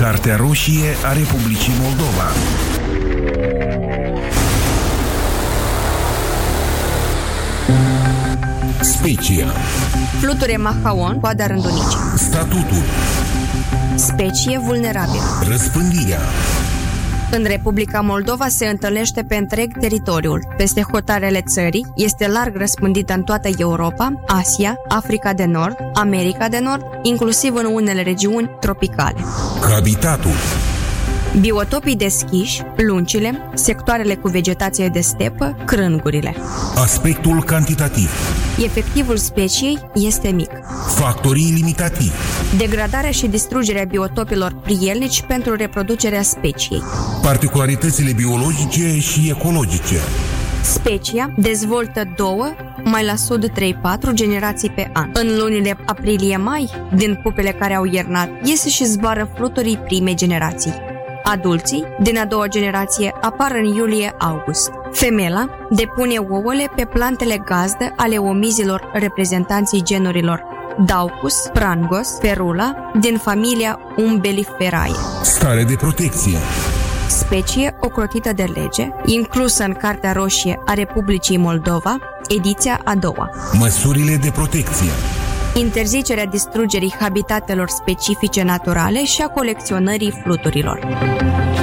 Cartea roșie a Republicii Moldova. Specia. Fluture mahaon, coada rândunice. Statutul. Specie vulnerabilă. Răspândirea. În Republica Moldova se întâlnește pe întreg teritoriul. Peste hotarele țării este larg răspândită în toată Europa, Asia, Africa de Nord, America de Nord, inclusiv în unele regiuni tropicale. Habitatul. Biotopii deschiși, luncile, sectoarele cu vegetație de stepă, crângurile. Aspectul cantitativ. Efectivul speciei este mic. Factorii limitativi. Degradarea și distrugerea biotopilor prielnici pentru reproducerea speciei. Particularitățile biologice și ecologice. Specia dezvoltă 2, mai la sud 3-4 generații pe an. În lunile aprilie-mai, din pupele care au iernat, iese și zboară fluturii primei generații. Adulții, din a doua generație, apar în iulie-august. Femela depune ouăle pe plantele gazdă ale omizilor reprezentanții genurilor Daucus, Prangos, Ferula, din familia Umbelliferae. Stare de protecție. Specie ocrotită de lege, inclusă în Cartea Roșie a Republicii Moldova, ediția a doua. Măsurile de protecție. Interzicerea distrugerii habitatelor specifice naturale și a colecționării fluturilor.